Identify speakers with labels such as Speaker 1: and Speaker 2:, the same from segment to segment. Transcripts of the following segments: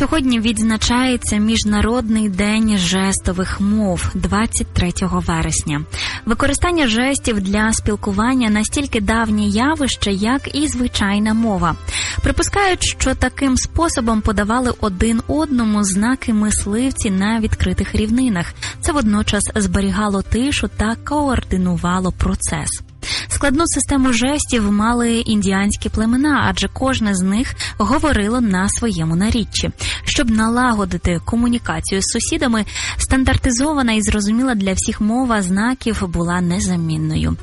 Speaker 1: Сьогодні відзначається Міжнародний день жестових мов 23 вересня. Використання жестів для спілкування настільки давнє явище, як і звичайна мова. Припускають, що таким способом подавали один одному знаки мисливці на відкритих рівнинах. Це водночас зберігало тишу та координувало процес. Складну систему жестів мали індіанські племена, адже кожне з них говорило на своєму наріччі. Щоб налагодити комунікацію з сусідами, стандартизована і зрозуміла для всіх мова знаків була незамінною.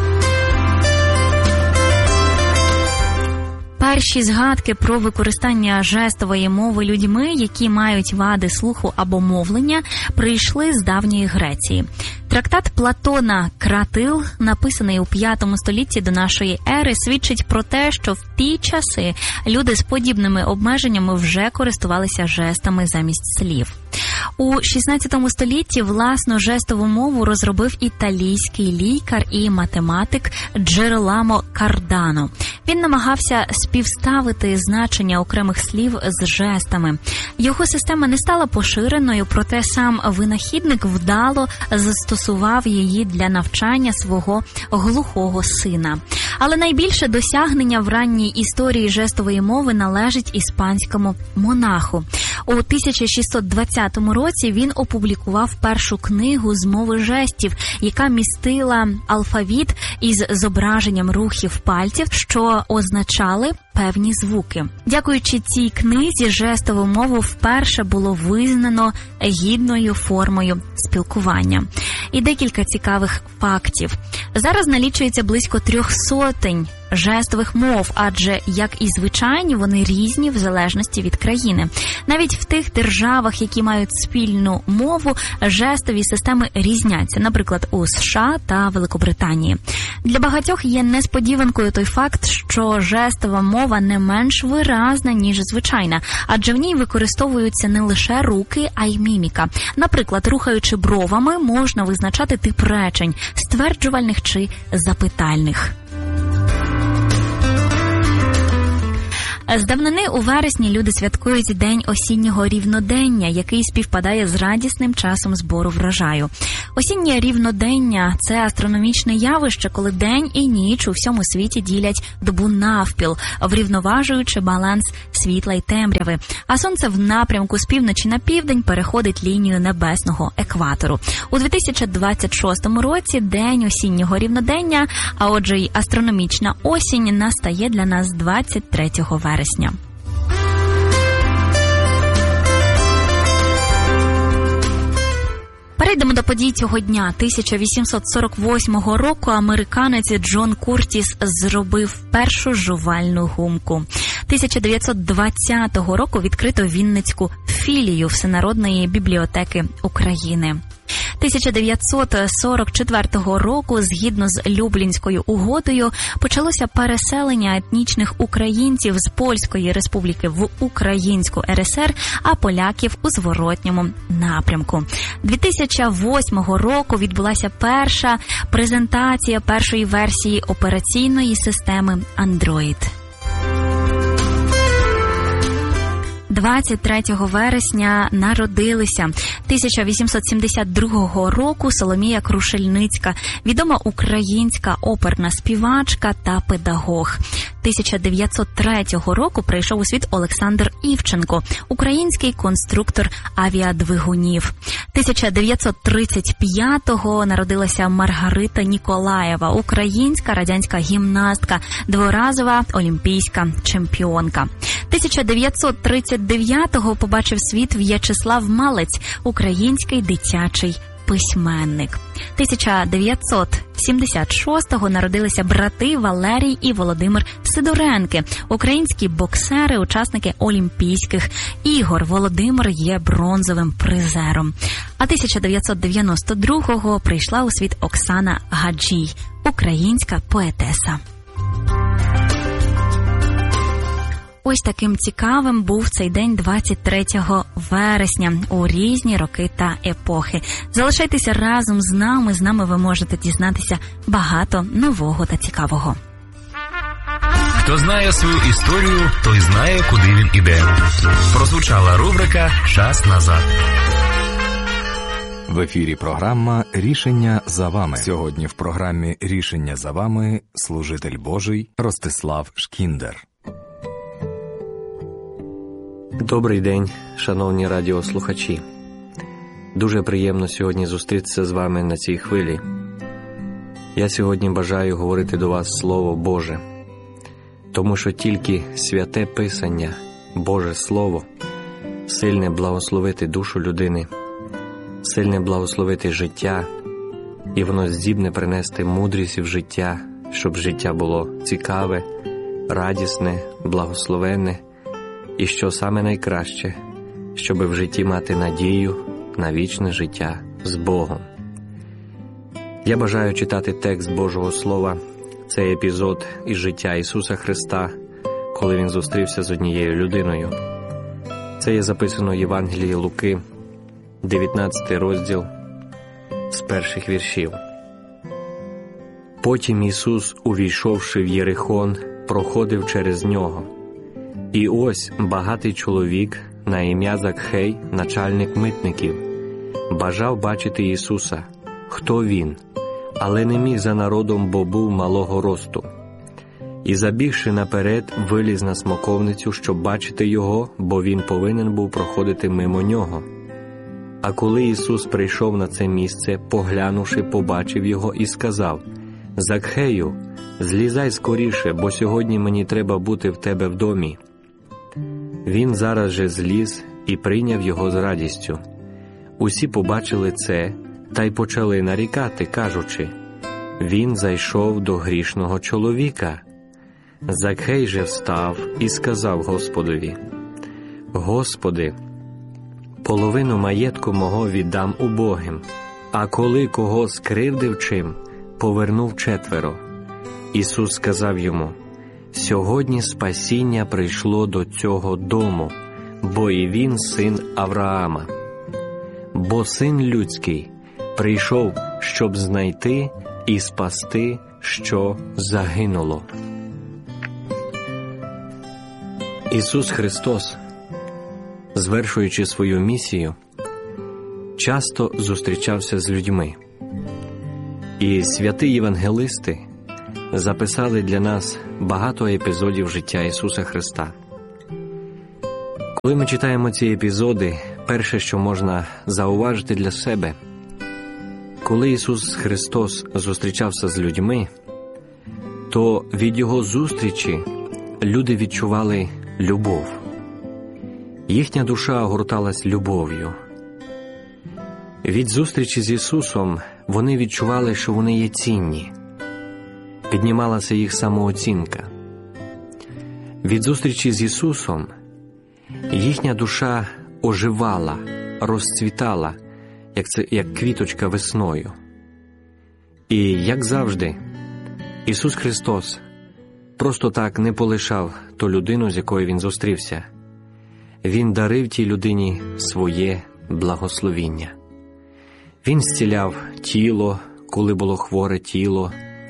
Speaker 1: Перші згадки про використання жестової мови людьми, які мають вади слуху або мовлення, прийшли з давньої Греції. Трактат Платона «Кратил», написаний у 5 столітті до нашої ери, свідчить про те, що в ті часи люди з подібними обмеженнями вже користувалися жестами замість слів. У 16 столітті власну жестову мову розробив італійський лікар і математик Джероламо Кардано. Він намагався співставити значення окремих слів з жестами. Його система не стала поширеною, проте сам винахідник вдало застосував її для навчання свого глухого сина. Але найбільше досягнення в ранній історії жестової мови належить іспанському монаху. У 1620 році він опублікував першу книгу з мови жестів, яка містила алфавіт із зображенням рухів пальців, що означали певні звуки. Дякуючи цій книзі, жестову мову вперше було визнано гідною формою спілкування. І декілька цікавих фактів. Зараз налічується близько 300 жестових мов, адже, як і звичайні, вони різні в залежності від країни. Навіть в тих державах, які мають спільну мову, жестові системи різняться, наприклад, у США та Великобританії. Для багатьох є несподіванкою той факт, що жестова мова не менш виразна, ніж звичайна, адже в ній використовуються не лише руки, а й міміка. Наприклад, рухаючи бровами, можна визначати тип речень – стверджувальних чи запитальних. З давнини у вересні люди святкують День осіннього рівнодення, який співпадає з радісним часом збору врожаю. Осіннє рівнодення – це астрономічне явище, коли день і ніч у всьому світі ділять добу навпіл, врівноважуючи баланс світла й темряви. А сонце в напрямку з півночі на південь переходить лінію небесного екватору. У 2026 році День осіннього рівнодення, а отже й астрономічна осінь, настає для нас 23 вересня. Перейдемо до подій цього дня. 1848 року американець Джон Куртіс зробив першу жувальну гумку. 1920 року відкрито Вінницьку філію Всенародної бібліотеки України. 1944 року, згідно з Люблінською угодою, почалося переселення етнічних українців з Польської республіки в Українську РСР, а поляків у зворотньому напрямку. 2008 року відбулася перша презентація першої версії операційної системи Android. 23 вересня народилися 1872 року Соломія Крушельницька, відома українська оперна співачка та педагог. 1903 року прийшов у світ Олександр Івченко, український конструктор авіадвигунів. 1935-го народилася Маргарита Ніколаєва, українська радянська гімнастка, дворазова олімпійська чемпіонка. 1939-го побачив світ В'ячеслав Малець, український дитячий письменник. 1976-го народилися брати Валерій і Володимир Сидоренки, українські боксери, учасники Олімпійських ігор. Володимир є бронзовим призером. А 1992-го прийшла у світ Оксана Гаджій, українська поетеса. Ось таким цікавим був цей день 23 вересня у різні роки та епохи. Залишайтеся разом з нами ви можете дізнатися багато нового та цікавого.
Speaker 2: Хто знає свою історію, той знає, куди він іде. Прозвучала рубрика «Час назад».
Speaker 3: В ефірі програма «Рішення за вами». Сьогодні в програмі «Рішення за вами» служитель Божий Ростислав Шкіндер.
Speaker 4: Добрий день, шановні радіослухачі. Дуже приємно сьогодні зустрітися з вами на цій хвилі. Я сьогодні бажаю говорити до вас Слово Боже, тому що тільки святе Писання, Боже Слово, сильне благословити душу людини, сильне благословити життя, і воно здібне принести мудрість в життя, щоб життя було цікаве, радісне, благословенне, і що саме найкраще, щоб в житті мати надію на вічне життя з Богом. Я бажаю читати текст Божого Слова, цей епізод із життя Ісуса Христа, коли Він зустрівся з однією людиною. Це є записано в Євангелії Луки, 19 розділ, з перших віршів. Потім Ісус, увійшовши в Єрихон, проходив через нього. І ось багатий чоловік на ім'я Закхей, начальник митників, бажав бачити Ісуса, хто Він, але не міг за народом, бо був малого росту. І, забігши наперед, виліз на смоковницю, щоб бачити Його, бо Він повинен був проходити мимо нього. А коли Ісус прийшов на це місце, поглянувши, побачив Його і сказав: «Закхею, злізай скоріше, бо сьогодні мені треба бути в тебе в домі». Він зараз же зліз і прийняв Його з радістю. Усі побачили це, та й почали нарікати, кажучи: «Він зайшов до грішного чоловіка». Закхей же встав і сказав Господові: «Господи, половину маєтку мого віддам убогим, а коли кого скривдив чим, повернув четверо». Ісус сказав йому: «Сьогодні спасіння прийшло до цього дому, бо і він син Авраама. Бо Син Людський прийшов, щоб знайти і спасти, що загинуло». Ісус Христос, звершуючи свою місію, часто зустрічався з людьми. І святі євангелисти записали для нас багато епізодів життя Ісуса Христа. Коли ми читаємо ці епізоди, перше, що можна зауважити для себе, коли Ісус Христос зустрічався з людьми, то від Його зустрічі люди відчували любов. Їхня душа огорталась любов'ю. Від зустрічі з Ісусом вони відчували, що вони є цінні. Піднімалася їх самооцінка. Від зустрічі з Ісусом їхня душа оживала, розцвітала, як квіточка весною. І, як завжди, Ісус Христос просто так не полишав ту людину, з якою Він зустрівся. Він дарив тій людині своє благословіння. Він зціляв тіло, коли було хворе тіло,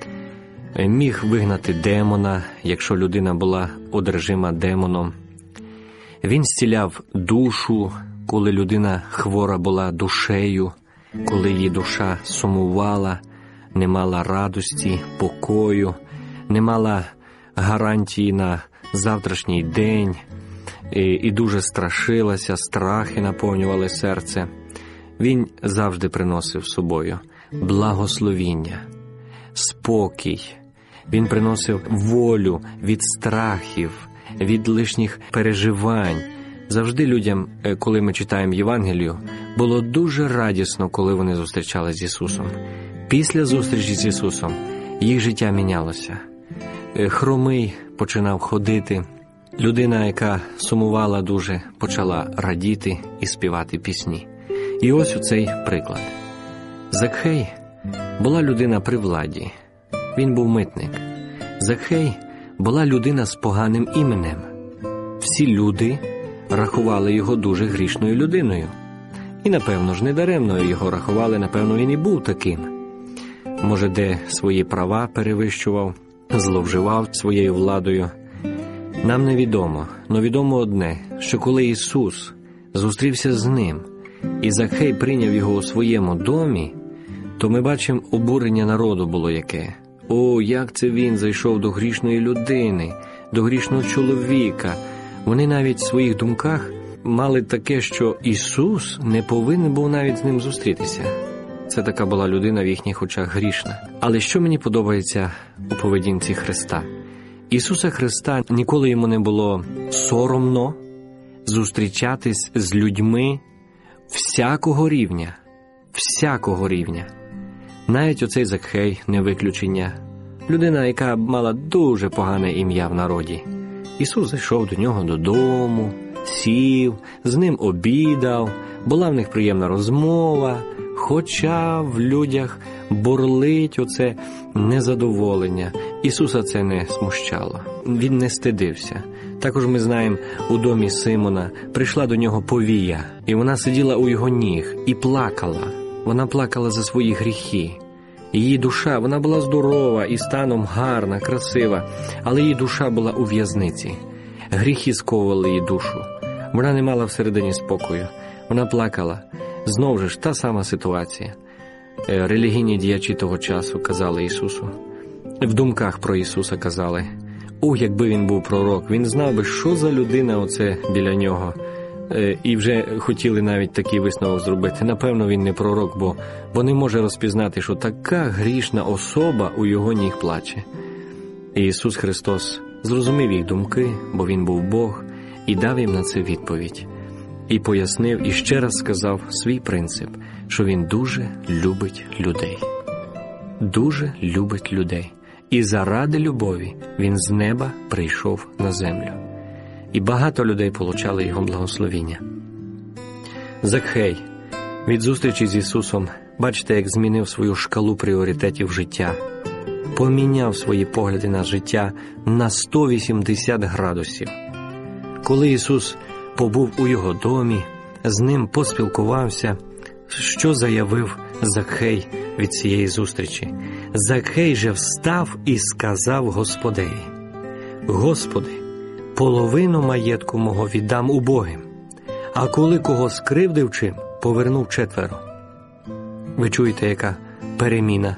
Speaker 4: міг вигнати демона, якщо людина була одержима демоном. Він зціляв душу, коли людина хвора була душею, коли її душа сумувала, не мала радості, покою, не мала гарантії на завтрашній день і дуже страшилася, страхи наповнювали серце. Він завжди приносив з собою благословіння, спокій. Він приносив волю від страхів, від лишніх переживань. Завжди людям, коли ми читаємо Євангелію, було дуже радісно, коли вони зустрічалися з Ісусом. Після зустрічі з Ісусом їх життя мінялося. Хромий починав ходити. Людина, яка сумувала дуже, почала радіти і співати пісні. І ось оцей приклад. Закхей була людина при владі. Він був митник. Закхей була людина з поганим іменем. Всі люди рахували його дуже грішною людиною. І, напевно ж, недаремно його рахували, напевно, він і був таким. Може, де свої права перевищував, зловживав своєю владою, Нам невідомо, но відомо одне, що коли Ісус зустрівся з ним, і Закхей прийняв його у своєму домі, то ми бачимо, обурення народу було яке. О, як це він зайшов до грішної людини, до грішного чоловіка. Вони навіть в своїх думках мали таке, що Ісус не повинен був навіть з ним зустрітися. Це така була людина в їхніх очах грішна. Але що мені подобається у поведінці Христа? Ісуса Христа ніколи йому не було соромно зустрічатись з людьми всякого рівня. Всякого рівня. Навіть оцей Закхей не виключення. Людина, яка мала дуже погане ім'я в народі. Ісус зайшов до нього додому, сів, з ним обідав, була в них приємна розмова, хоча в людях бурлить оце незадоволення. Ісуса це не смущало. Він не стидився. Також ми знаємо, у домі Симона прийшла до нього повія, і вона сиділа у його ніг і плакала. Вона плакала за свої гріхи. Її душа, вона була здорова і станом гарна, красива, але її душа була у в'язниці. Гріхи сковували її душу. Вона не мала всередині спокою. Вона плакала. Знову ж та сама ситуація. Релігійні діячі того часу казали Ісусу. В думках про Ісуса казали: «О, якби він був пророк, він знав би, що за людина оце біля нього». І вже хотіли навіть такий висновок зробити. Напевно, він не пророк, бо не може розпізнати, що така грішна особа у його ніг плаче. І Ісус Христос зрозумів їх думки, бо Він був Бог, і дав їм на це відповідь. І пояснив, і ще раз сказав свій принцип, що Він дуже любить людей. Дуже любить людей. І заради любові Він з неба прийшов на землю. І багато людей получали Його благословіння. Закхей від зустрічі з Ісусом, бачите, як змінив свою шкалу пріоритетів життя. Поміняв свої погляди на життя на 180 градусів. Коли Ісус побув у його домі, з ним поспілкувався, що заявив Закхей від цієї зустрічі? Закхей же встав і сказав Господеві: «Господи, половину маєтку мого віддам убогим, а коли кого скривдив чим, повернув 4». Ви чуєте, яка переміна,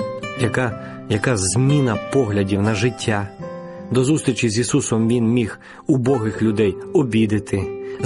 Speaker 4: яка зміна поглядів на життя. До зустрічі з Ісусом він міг убогих людей обідати,